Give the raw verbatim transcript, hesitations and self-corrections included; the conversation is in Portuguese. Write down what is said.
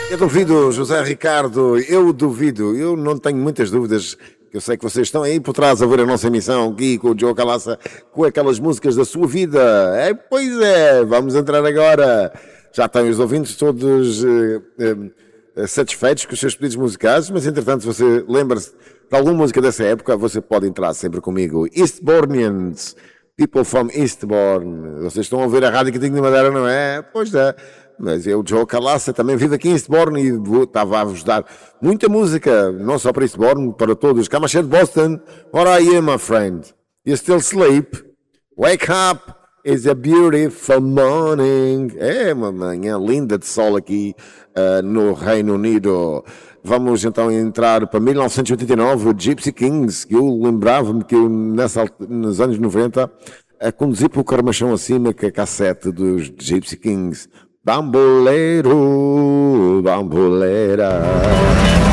Eu duvido, José Ricardo, eu duvido, eu não tenho muitas dúvidas, que eu sei que vocês estão aí por trás a ver a nossa emissão aqui com o Joe Calaça, com aquelas músicas da sua vida. É, pois é, vamos entrar agora. Já têm os ouvintes todos eh, eh, satisfeitos com os seus pedidos musicais, mas entretanto, se você lembra-se de alguma música dessa época, você pode entrar sempre comigo. Eastbournians, People from Eastbourne. Vocês estão a ouvir a Rádio Catinho de Madeira, não é? Pois é. Mas eu, Joe Calaça, também vivo aqui em Eastbourne e vou, estava a vos dar muita música, não só para Eastbourne, para todos. Camaché de Boston, what are you, my friend? You still sleep? Wake up, it's a beautiful morning. É uma manhã linda de sol aqui uh, no Reino Unido. Vamos então entrar para mil novecentos e oitenta e nove, Gypsy Kings, que eu lembrava-me que eu, nessa, nos anos noventa, a conduzir pelo Carmachão acima com a cassete dos Gypsy Kings. Bamboleiro, bamboleira.